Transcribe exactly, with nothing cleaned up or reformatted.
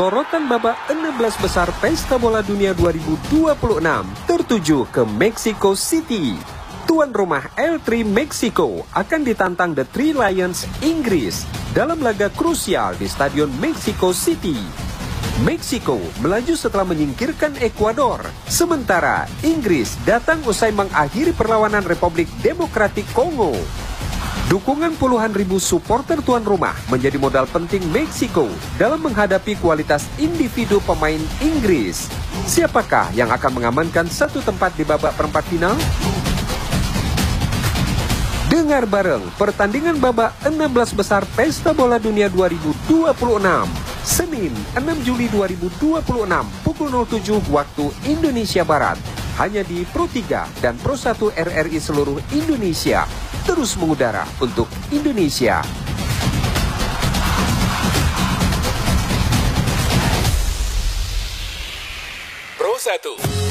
Sorotan babak enam belas besar Pesta Bola Dunia dua ribu dua puluh enam tertuju ke Mexico City. Tuan rumah L tiga Meksiko akan ditantang The Three Lions Inggris dalam laga krusial di Stadion Mexico City. Meksiko melaju setelah menyingkirkan Ekuador, sementara Inggris datang usai mengakhiri perlawanan Republik Demokratik Kongo. Dukungan puluhan ribu supporter tuan rumah menjadi modal penting Meksiko dalam menghadapi kualitas individu pemain Inggris. Siapakah yang akan mengamankan satu tempat di babak perempat final? Dengar bareng pertandingan babak enam belas besar Pesta Bola Dunia dua ribu dua puluh enam. Senin enam Juli dua ribu dua puluh enam pukul nol tujuh waktu Indonesia Barat. Hanya di Pro tiga dan Pro satu R R I seluruh Indonesia. Terus mengudara untuk Indonesia. Pro satu.